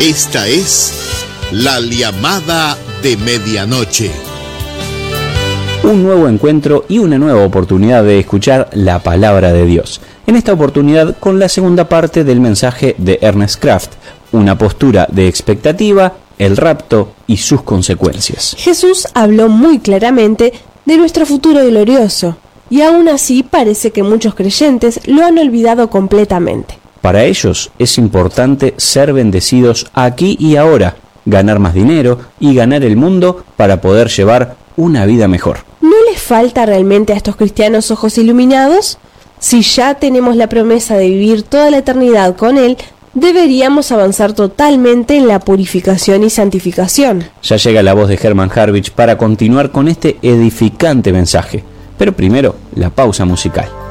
Esta es La Llamada de Medianoche. Un nuevo encuentro y una nueva oportunidad de escuchar la palabra de Dios. En esta oportunidad con la segunda parte del mensaje de Ernest Kraft, una postura de expectativa, el rapto y sus consecuencias. Jesús habló muy claramente de nuestro futuro glorioso, y aún así parece que muchos creyentes lo han olvidado completamente. Para ellos es importante ser bendecidos aquí y ahora, ganar más dinero y ganar el mundo para poder llevar una vida mejor. ¿No les falta realmente a estos cristianos ojos iluminados? Si ya tenemos la promesa de vivir toda la eternidad con Él, deberíamos avanzar totalmente en la purificación y santificación. Ya llega la voz de Herman Harwich para continuar con este edificante mensaje. Pero primero, la pausa musical.